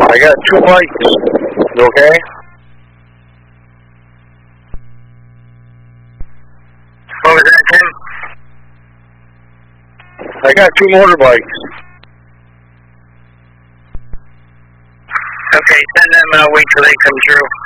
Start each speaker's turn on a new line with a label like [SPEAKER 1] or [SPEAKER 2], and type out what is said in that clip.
[SPEAKER 1] I got 2 bikes. Okay?
[SPEAKER 2] What was that, Tim?
[SPEAKER 1] I got 2 motorbikes.
[SPEAKER 2] Okay, send them, wait till they come through.